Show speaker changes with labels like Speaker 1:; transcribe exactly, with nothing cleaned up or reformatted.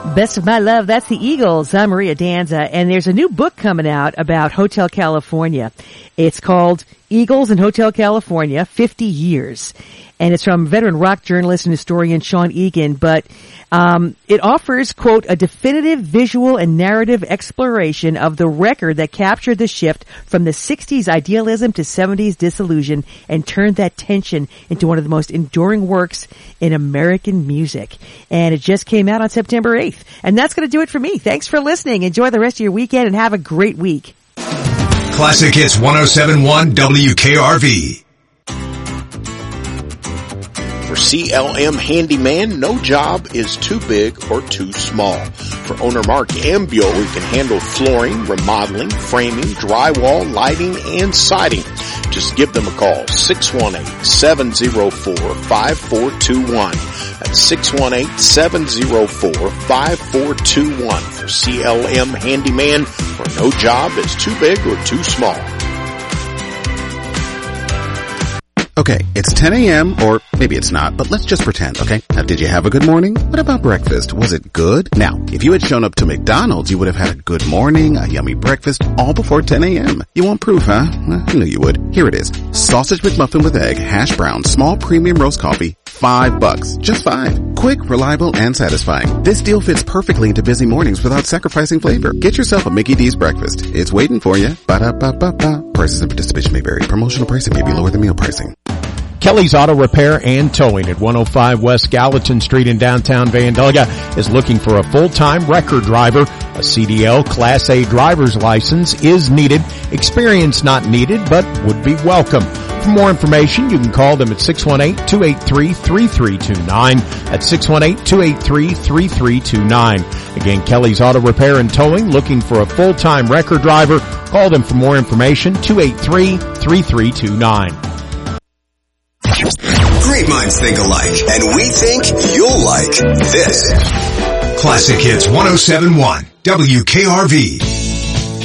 Speaker 1: Best of My Love, that's the Eagles. I'm Maria Danza, and there's a new book coming out about Hotel California. It's called Eagles in Hotel California, fifty years. And it's from veteran rock journalist and historian Sean Egan, but um it offers, quote, a definitive visual and narrative exploration of the record that captured the shift from the sixties idealism to seventies disillusion and turned that tension into one of the most enduring works in American music. And it just came out on September eighth. And that's going to do it for me. Thanks for listening. Enjoy the rest of your weekend and have a great week.
Speaker 2: Classic Hits one oh seven point one W K R V.
Speaker 3: For C L M Handyman, no job is too big or too small. For owner Mark Ambio, we can handle flooring, remodeling, framing, drywall, lighting, and siding. Just give them a call, six one eight, seven oh four, five four two one. That's six one eight, seven oh four, five four two one for C L M Handyman, where no job is too big or too small.
Speaker 4: Okay, it's ten a.m., or maybe it's not, but let's just pretend, okay? Now, did you have a good morning? What about breakfast? Was it good? Now, if you had shown up to McDonald's, you would have had a good morning, a yummy breakfast, all before ten a.m. You want proof, huh? Well, I knew you would. Here it is. Sausage McMuffin with egg, hash brown, small premium roast coffee, five bucks. Just five. Quick, reliable, and satisfying. This deal fits perfectly into busy mornings without sacrificing flavor. Get yourself a Mickey D's breakfast. It's waiting for you. Ba-da-ba-ba-ba. Prices and participation may vary. Promotional pricing may be lower than meal pricing.
Speaker 5: Kelly's Auto Repair and Towing at one oh five West Gallatin Street in downtown Vandalia is looking for a full-time record driver. A C D L Class A driver's license is needed. Experience not needed, but would be welcome. For more information, you can call them at six one eight, two eight three, three three two nine. That's six one eight, two eight three, three three two nine. Again, Kelly's Auto Repair and Towing, looking for a full-time record driver. Call them for more information, two eight three, three three two nine.
Speaker 2: Great minds think alike, and we think you'll like this. Classic Hits one oh seven point one W K R V.